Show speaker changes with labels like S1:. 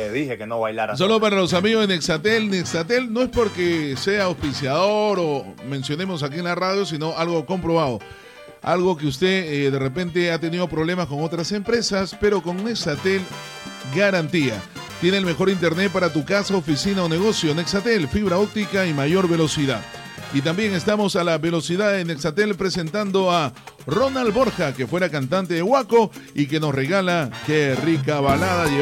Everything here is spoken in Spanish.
S1: le dije que no bailara.
S2: Solo para los amigos de Nexatel. Nexatel no es porque sea auspiciador o mencionemos aquí en la radio, sino algo comprobado. Algo que usted de repente ha tenido problemas con otras empresas, pero con Nexatel garantía. Tiene el mejor internet para tu casa, oficina o negocio. Nexatel, fibra óptica y mayor velocidad. Y también estamos a la velocidad de Nexatel presentando a Ronald Borja, que fuera cantante de Guaco y que nos regala Qué rica balada.